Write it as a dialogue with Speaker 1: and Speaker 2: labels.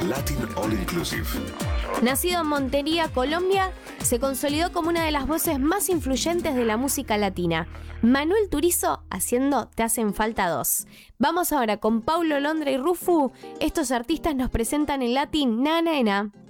Speaker 1: Latin All Inclusive.
Speaker 2: Nacido en Montería, Colombia, se consolidó como una de las voces más influyentes de la música latina. Manuel Turizo haciendo Te hacen falta dos. Vamos ahora con Paulo Londra y Rufu. Estos artistas nos presentan en Latin Na Na Na.